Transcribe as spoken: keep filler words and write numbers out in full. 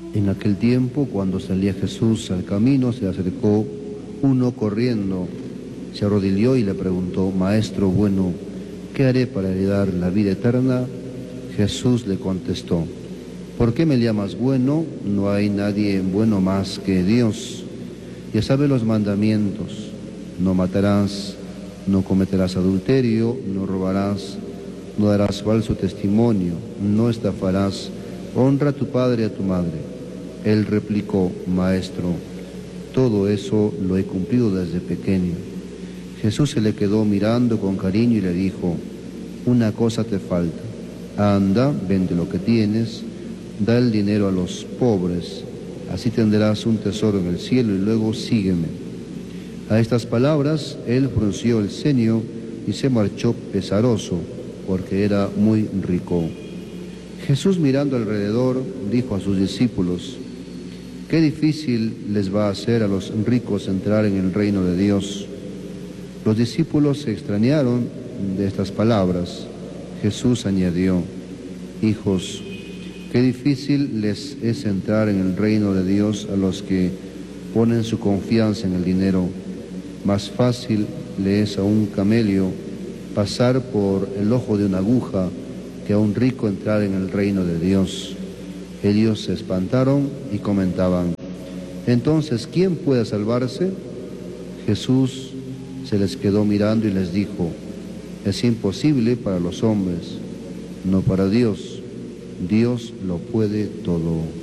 En aquel tiempo, cuando salía Jesús al camino, se acercó uno corriendo, se arrodilló y le preguntó: Maestro bueno, ¿qué haré para heredar la vida eterna? Jesús le contestó: ¿por qué me llamas bueno? No hay nadie bueno más que Dios. Ya sabes los mandamientos: no matarás, no cometerás adulterio, no robarás, no darás falso testimonio, no estafarás, honra a tu padre y a tu madre. Él replicó: Maestro, todo eso lo he cumplido desde pequeño. Jesús se le quedó mirando con cariño y le dijo: una cosa te falta. Anda, vende lo que tienes, da el dinero a los pobres, así tendrás un tesoro en el cielo y luego sígueme. A estas palabras él frunció el ceño y se marchó pesaroso, porque era muy rico. Jesús, mirando alrededor, dijo a sus discípulos: qué difícil les va a ser a los ricos entrar en el reino de Dios. Los discípulos se extrañaron de estas palabras. Jesús añadió: hijos, qué difícil les es entrar en el reino de Dios a los que ponen su confianza en el dinero. Más fácil le es a un camello pasar por el ojo de una aguja que a un rico entrar en el reino de Dios. Ellos se espantaron y comentaban: entonces, ¿quién puede salvarse? Jesús se les quedó mirando y les dijo: es imposible para los hombres, no para Dios. Dios lo puede todo.